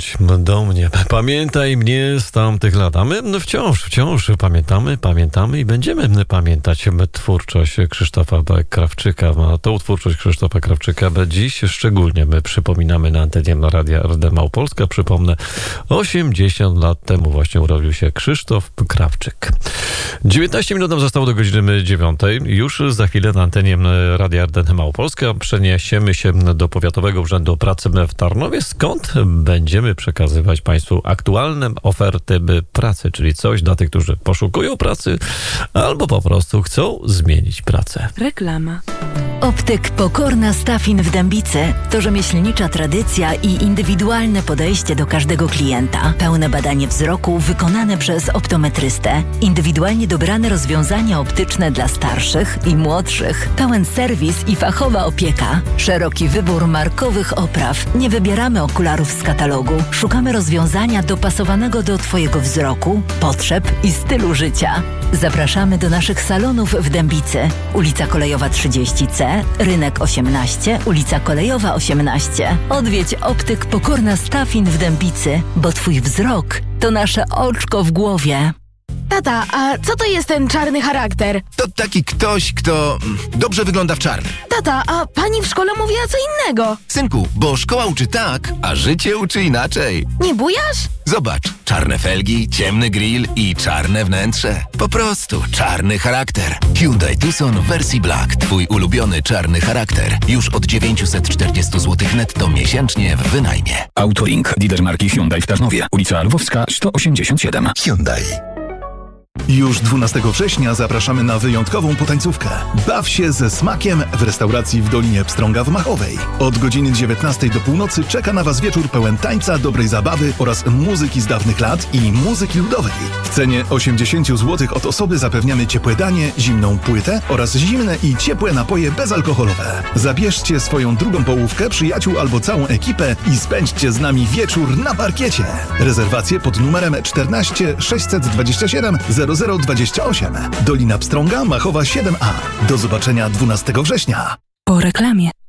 wróć do mnie. Pamiętaj mnie z tamtych lat. A my wciąż pamiętamy i będziemy pamiętać twórczość Krzysztofa B. Krawczyka. A tą twórczość Krzysztofa Krawczyka dziś szczególnie my przypominamy na antenie Radia RD Małopolska. Przypomnę, 80 lat temu właśnie urodził się Krzysztof Krawczyk. 19 minut nam zostało do godziny 9. Już za chwilę na antenie Radia RD Małopolska przeniesiemy się do Powiatowego Urzędu Pracy w Tarnowie, skąd będziemy przekazywać Państwu aktualne oferty pracy, czyli coś dla tych, którzy poszukują pracy albo po prostu chcą zmienić pracę. Reklama. Optyk Pokorna Stafin w Dębicy to rzemieślnicza tradycja i indywidualne podejście do każdego klienta. Pełne badanie wzroku wykonane przez optometrystę. Indywidualnie dobrane rozwiązania optyczne dla starszych i młodszych. Pełen serwis i fachowa opieka. Szeroki wybór markowych opraw. Nie wybieramy okularów z katalogu. Szukamy rozwiązania dopasowanego do Twojego wzroku, potrzeb i stylu życia. Zapraszamy do naszych salonów w Dębicy. Ulica Kolejowa 30C, Rynek 18, ulica Kolejowa 18. Odwiedź Optyk Pokorna Stafin w Dębicy, bo Twój wzrok to nasze oczko w głowie. Tata, a co to jest ten czarny charakter? To taki ktoś, kto dobrze wygląda w czarnym. Tata, a pani w szkole mówiła co innego. Synku, bo szkoła uczy tak, a życie uczy inaczej. Nie bujasz? Zobacz, czarne felgi, ciemny grill i czarne wnętrze. Po prostu czarny charakter. Hyundai Tucson w wersji Black. Twój ulubiony czarny charakter. Już od 940 zł netto miesięcznie w wynajmie. Autolink, dealer marki Hyundai w Tarnowie. Ulica Lwowska 187. Hyundai. Już 12 września zapraszamy na wyjątkową potańcówkę. Baw się ze smakiem w restauracji w Dolinie Pstrąga w Machowej. Od godziny 19 do północy czeka na Was wieczór pełen tańca, dobrej zabawy oraz muzyki z dawnych lat i muzyki ludowej. W cenie 80 zł od osoby zapewniamy ciepłe danie, zimną płytę oraz zimne i ciepłe napoje bezalkoholowe. Zabierzcie swoją drugą połówkę, przyjaciół albo całą ekipę i spędźcie z nami wieczór na parkiecie. Rezerwacje pod numerem 14 627 0028. Dolina Pstrąga, Machowa 7A. Do zobaczenia 12 września. Po reklamie.